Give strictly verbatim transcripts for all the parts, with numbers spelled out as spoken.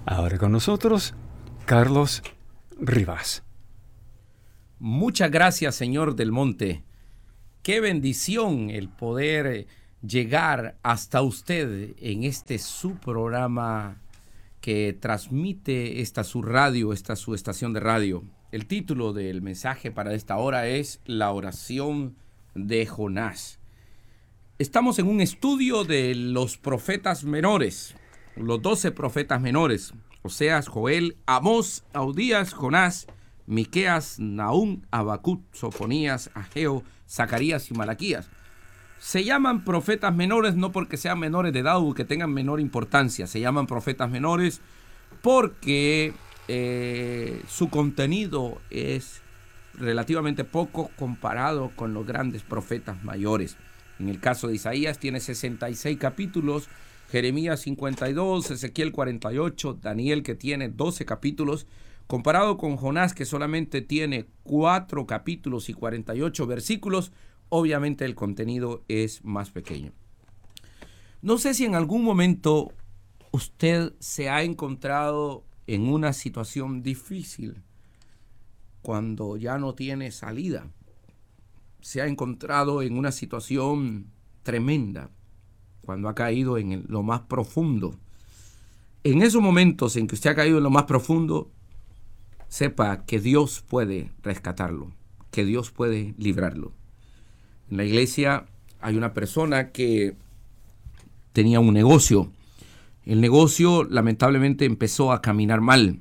Ahora con nosotros, Carlos Rivas. Muchas gracias, señor Del Monte. Qué bendición el poder llegar hasta usted en este su programa que transmite esta su radio, esta su estación de radio. El título del mensaje para esta hora es La oración de Jonás. Estamos en un estudio de los profetas menores, los doce profetas menores, Oseas, Joel, Amós, Abdías, Jonás, Miqueas, Nahum, Habacuc, Sofonías, Ageo, Zacarías y Malaquías. Se llaman profetas menores no porque sean menores de edad o que tengan menor importancia. Se llaman profetas menores porque eh, su contenido es relativamente poco comparado con los grandes profetas mayores. En el caso de Isaías tiene sesenta y seis capítulos, Jeremías cincuenta y dos, Ezequiel cuarenta y ocho, Daniel que tiene doce capítulos, comparado con Jonás que solamente tiene cuatro capítulos y cuarenta y ocho versículos. Obviamente el contenido es más pequeño. No sé si en algún momento usted se ha encontrado en una situación difícil cuando ya no tiene salida. Se ha encontrado en una situación tremenda cuando ha caído en el, lo más profundo. En esos momentos en que usted ha caído en lo más profundo, sepa que Dios puede rescatarlo, que Dios puede librarlo. En la iglesia hay una persona que tenía un negocio. El negocio lamentablemente empezó a caminar mal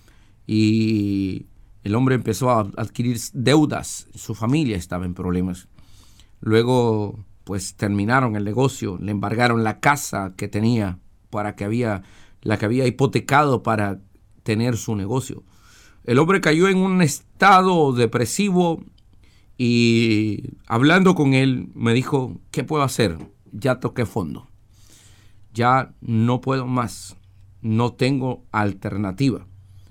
y el hombre empezó a adquirir deudas. Su familia estaba en problemas. Luego, pues terminaron el negocio, le embargaron la casa que tenía para que había, la que había hipotecado para tener su negocio. El hombre cayó en un estado depresivo y hablando con él me dijo, ¿qué puedo hacer? Ya toqué fondo. Ya no puedo más. No tengo alternativa.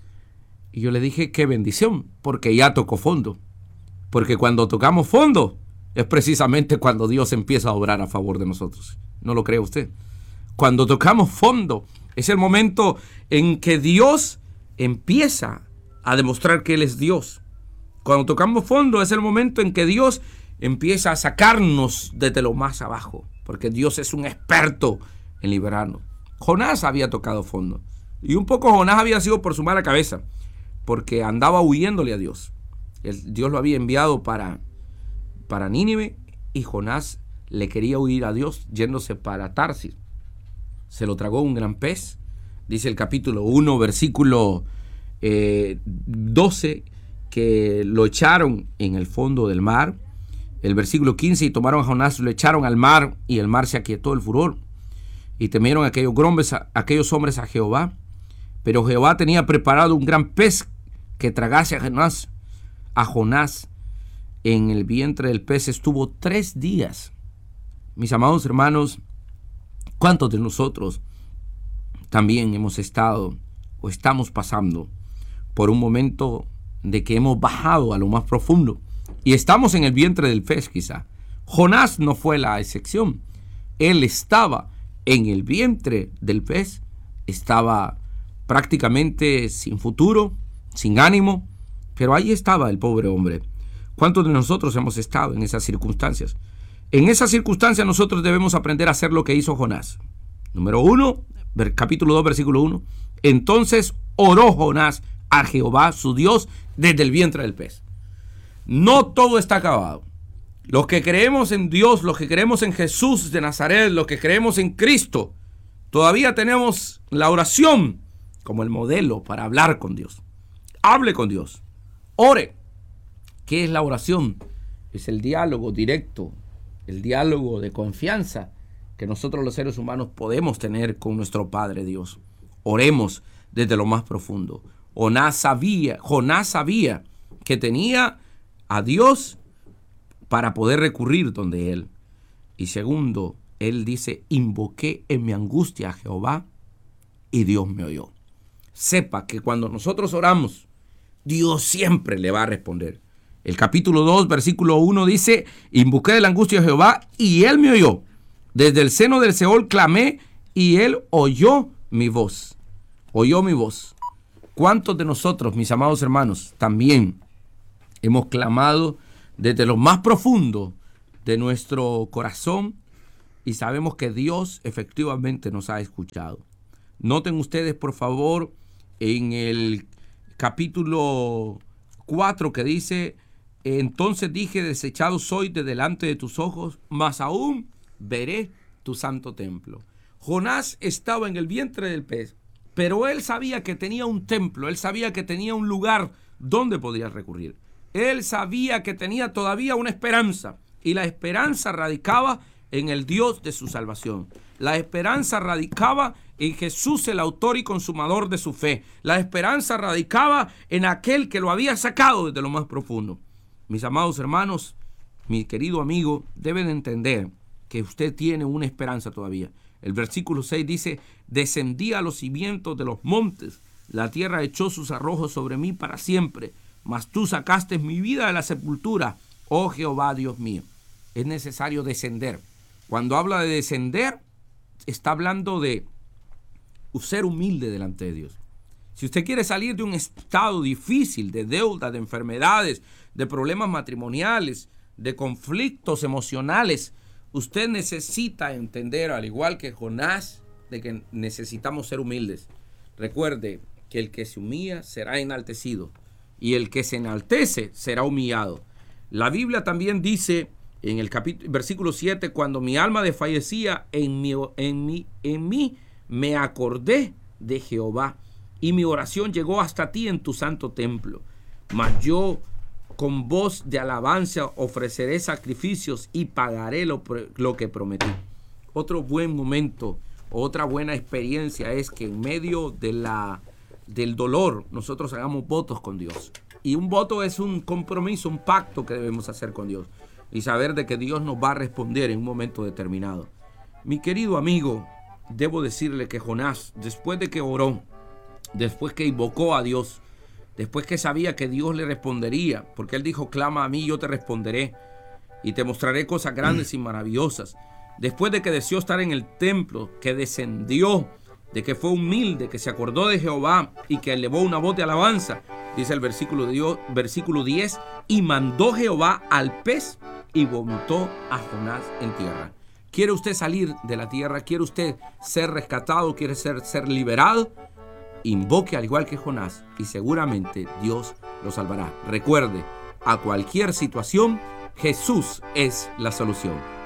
Y yo le dije, qué bendición, porque ya tocó fondo. Porque cuando tocamos fondo es precisamente cuando Dios empieza a obrar a favor de nosotros. ¿No lo cree usted? Cuando tocamos fondo es el momento en que Dios empieza a demostrar que Él es Dios. Cuando tocamos fondo es el momento en que Dios empieza a sacarnos desde lo más abajo, porque Dios es un experto en liberarnos. Jonás había tocado fondo, y un poco Jonás había sido por su mala cabeza, porque andaba huyéndole a Dios. El, Dios lo había enviado para, para Nínive, y Jonás le quería huir a Dios yéndose para Tarsis. Se lo tragó un gran pez, dice el capítulo uno, versículo eh, doce, que lo echaron en el fondo del mar. El versículo quince, y tomaron a Jonás, lo echaron al mar, y el mar se aquietó el furor. Y temieron aquellos hombres, aquellos hombres a Jehová. Pero Jehová tenía preparado un gran pez que tragase a Jonás. A Jonás en el vientre del pez estuvo tres días. Mis amados hermanos, ¿cuántos de nosotros también hemos estado o estamos pasando por un momento de que hemos bajado a lo más profundo y estamos en el vientre del pez quizá? Jonás no fue la excepción. Él estaba en el vientre del pez, estaba prácticamente sin futuro, sin ánimo, pero ahí estaba el pobre hombre. ¿Cuántos de nosotros hemos estado en esas circunstancias? En esas circunstancias nosotros debemos aprender a hacer lo que hizo Jonás. Número uno, capítulo dos, versículo uno. Entonces oró Jonás a Jehová su Dios desde el vientre del pez. No todo está acabado. Los que creemos en Dios, los que creemos en Jesús de Nazaret, los que creemos en Cristo, todavía tenemos la oración como el modelo para hablar con Dios. Hable con Dios. Ore. ¿Qué es la oración? Es el diálogo directo, el diálogo de confianza que nosotros los seres humanos podemos tener con nuestro Padre Dios. Oremos desde lo más profundo. Jonás sabía, Jonás sabía que tenía a Dios para poder recurrir donde Él. Y segundo, Él dice, invoqué en mi angustia a Jehová y Dios me oyó. Sepa que cuando nosotros oramos, Dios siempre le va a responder. El capítulo dos, versículo uno dice, invoqué de la angustia a Jehová y Él me oyó. Desde el seno del Seol clamé y Él oyó mi voz. oyó mi voz. ¿Cuántos de nosotros, mis amados hermanos, también hemos clamado desde lo más profundo de nuestro corazón y sabemos que Dios efectivamente nos ha escuchado? Noten ustedes, por favor, en el capítulo cuatro que dice: entonces dije, desechado soy de delante de tus ojos, mas aún veré tu santo templo. Jonás estaba en el vientre del pez, pero él sabía que tenía un templo, él sabía que tenía un lugar donde podía recurrir. Él sabía que tenía todavía una esperanza, y la esperanza radicaba en el Dios de su salvación. La esperanza radicaba en Jesús, el autor y consumador de su fe. La esperanza radicaba en aquel que lo había sacado desde lo más profundo. Mis amados hermanos, mi querido amigo, deben entender que usted tiene una esperanza todavía. El versículo seis dice: descendí a los cimientos de los montes, la tierra echó sus arrojos sobre mí para siempre, mas tú sacaste mi vida de la sepultura, oh Jehová Dios mío. Es necesario descender. Cuando habla de descender, está hablando de ser humilde delante de Dios. Si usted quiere salir de un estado difícil, de deuda, de enfermedades, de problemas matrimoniales, de conflictos emocionales, usted necesita entender, al igual que Jonás, de que necesitamos ser humildes. Recuerde que el que se humilla será enaltecido, y el que se enaltece será humillado. La Biblia también dice en el capítulo, versículo siete: cuando mi alma desfallecía, en mí, en mí, en mí me acordé de Jehová, y mi oración llegó hasta ti en tu santo templo. Mas yo con voz de alabanza ofreceré sacrificios y pagaré lo, lo que prometí. Otro buen momento, otra buena experiencia es que en medio de la, del dolor nosotros hagamos votos con Dios. Y un voto es un compromiso, un pacto que debemos hacer con Dios y saber de que Dios nos va a responder en un momento determinado. Mi querido amigo, debo decirle que Jonás, después de que oró, después que invocó a Dios, después que sabía que Dios le respondería, porque él dijo: clama a mí, yo te responderé y te mostraré cosas grandes y maravillosas. Después de que deseó estar en el templo, que descendió, de que fue humilde, que se acordó de Jehová y que elevó una voz de alabanza, dice el versículo, de Dios, versículo diez: y mandó Jehová al pez y vomitó a Jonás en tierra. ¿Quiere usted salir de la tierra? ¿Quiere usted ser rescatado? ¿Quiere ser, ser liberado? Invoque al igual que Jonás y seguramente Dios lo salvará. Recuerde, a cualquier situación, Jesús es la solución.